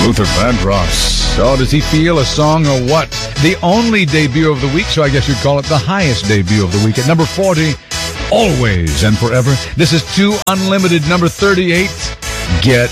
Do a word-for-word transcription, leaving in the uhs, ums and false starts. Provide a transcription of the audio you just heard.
Luther Vandross. Oh, does he feel a song or what? The only debut of the week, so I guess you'd call it the highest debut of the week. At number forty, Always and Forever. This is Two Unlimited, number thirty-eight, Get